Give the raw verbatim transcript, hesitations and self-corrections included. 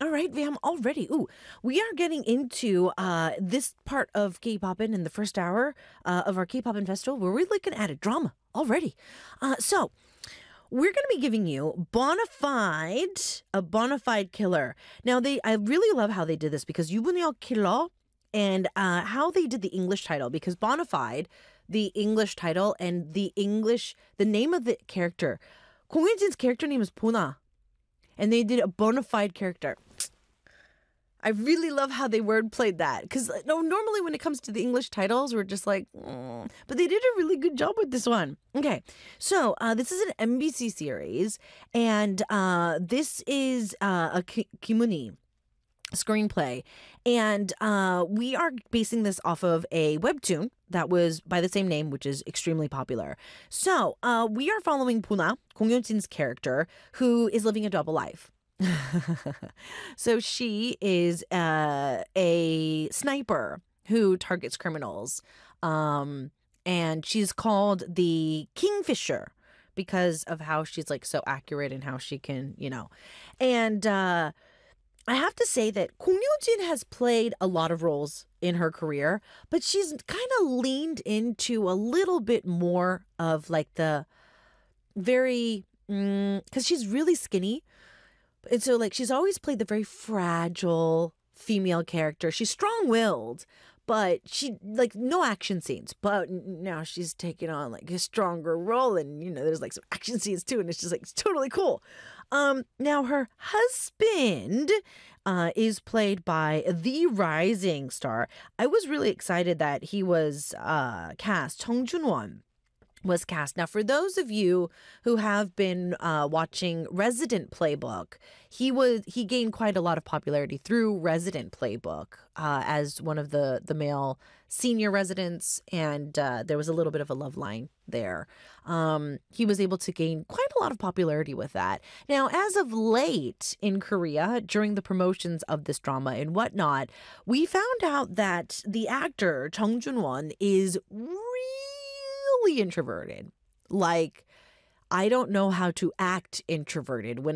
All right, Vam, already. Ooh, we are getting into uh, this part of K-Poppin' in the first hour uh, of our K-Poppin' Festival where we're looking at a drama already. Uh, so, we're going to be giving you Bonafide, a Bonafide Killer. Now, they I really love how they did this because 유부녀 Killer and uh, how they did the English title because Bonafide, the English title, and the English, the name of the character, 공유진's character name is Bona, and they did a bona fide character. I really love how they wordplayed that because no, normally when it comes to the English titles, we're just like, mm. But they did a really good job with this one. Okay, so uh, this is an M B C series, and uh, this is uh, a Ki- Kimuni screenplay, and uh, we are basing this off of a webtoon that was by the same name, which is extremely popular. So uh, we are following Puna, Kong Yeon-jin's character, who is living a double life. So she is uh, a sniper who targets criminals. Um, and she's called the Kingfisher because of how she's like so accurate and how she can, you know. And uh, I have to say that Kong Yeon-jin has played a lot of roles in her career, but she's kind of leaned into a little bit more of like the very, because mm, she's really skinny. And so, like, she's always played the very fragile female character. She's strong-willed, but she, like, no action scenes. But now she's taking on, like, a stronger role. And, you know, there's, like, some action scenes, too. And it's just, like, it's totally cool. Um, now, her husband uh, is played by the rising star. I was really excited that he was uh, cast. Chung Jun-won was cast. Now, for those of you who have been uh, watching Resident Playbook, he was he gained quite a lot of popularity through Resident Playbook uh, as one of the the male senior residents, and uh, there was a little bit of a love line there. Um, he was able to gain quite a lot of popularity with that. Now, as of late in Korea, during the promotions of this drama and whatnot, we found out that the actor Chung Jun-won is really introverted. Like, I don't know how to act introverted when